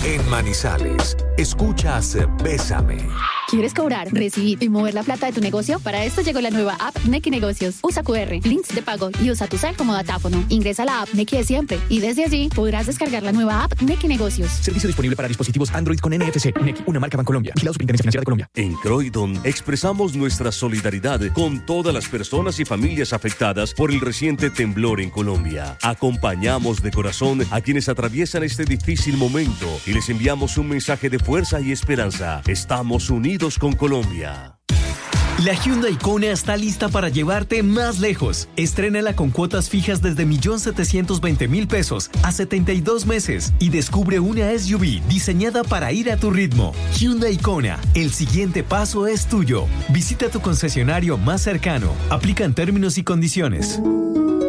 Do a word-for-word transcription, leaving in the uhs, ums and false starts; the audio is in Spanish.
En Manizales, escuchas Bésame. ¿Quieres cobrar, recibir y mover la plata de tu negocio? Para esto llegó la nueva app Nequi Negocios. Usa cu erre, links de pago y usa tu cel como datáfono. Ingresa a la app Nequi de siempre y desde allí podrás descargar la nueva app Nequi Negocios. Servicio disponible para dispositivos Android con N F C. Nequi, una marca Bancolombia. Vigilado Superintendencia Financiera de Colombia. En Croydon expresamos nuestra solidaridad con todas las personas y familias afectadas por el reciente temblor en Colombia. Acompañamos de corazón a quienes atraviesan este difícil momento y les enviamos un mensaje de fuerza y esperanza. Estamos unidos con Colombia. La Hyundai Kona está lista para llevarte más lejos. Estrénala con cuotas fijas desde un millón setecientos veinte mil pesos a setenta y dos meses y descubre una S U V diseñada para ir a tu ritmo. Hyundai Kona, el siguiente paso es tuyo. Visita tu concesionario más cercano. Aplican términos y condiciones.